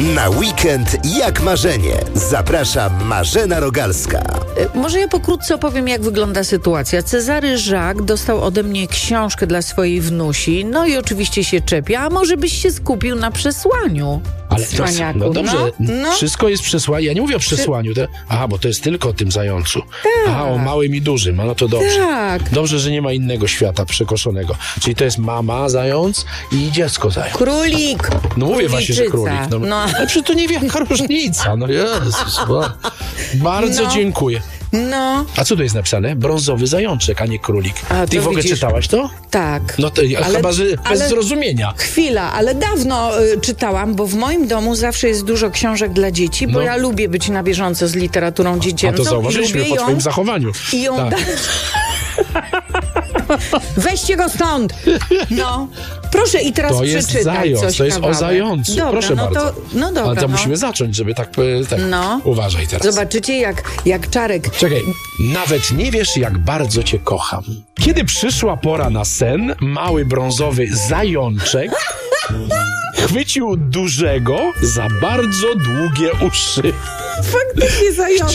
Na weekend jak marzenie. Zaprasza Marzena Rogalska. Może ja pokrótce opowiem, jak wygląda sytuacja. Cezary Żak dostał ode mnie książkę dla swojej wnusi, no i oczywiście się czepia, a może byś się skupił na przesłaniu. Ale Cwaniaku. no dobrze, No. wszystko jest przesłanie. Ja nie mówię o przesłaniu. Aha, bo to jest tylko o tym zającu. Tak. Aha, o małym i dużym. No to dobrze. Tak. Dobrze, że nie ma innego świata przekoszonego. Czyli to jest mama zając i dziecko zając. Królik! No mówię właśnie, że królik. Króliczyca. No. Ale przecież to niewielka różnica. No Jezus. Bardzo dziękuję. No, A co tu jest napisane? Brązowy zajączek, a nie królik. A, Ty to w ogóle widzisz. czytałaś to? tak. No to chyba, że bez zrozumienia. Chwila, ale dawno czytałam, bo w moim domu zawsze jest dużo książek dla dzieci, bo No. ja lubię być na bieżąco z literaturą A dziecięcą. to zauważyliśmy lubię po ją twoim zachowaniu. I ją Tak. Weźcie go stąd! No, proszę i teraz To jest przeczytaj zając, coś to jest kawałek. o zającu. Dobra, Proszę no bardzo. no dobra, Ale to no. musimy zacząć, żeby tak... No. Uważaj teraz. Zobaczycie, jak Czarek... Czekaj, nawet nie wiesz, jak bardzo cię kocham. Kiedy przyszła pora na sen, mały brązowy zajączek chwycił dużego za bardzo długie uszy. Faktycznie zając.